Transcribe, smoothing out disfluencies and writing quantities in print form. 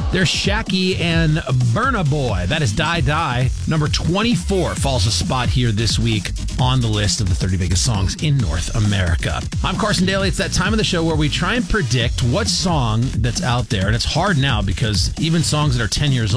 There's Shaggy and Burna Boy. That is Die Die. Number 24 falls a spot here this week on the list of the 30 biggest songs in North America. I'm Carson Daly. It's that time of the show where we try and predict what song that's out there. And it's hard now because even songs that are 10 years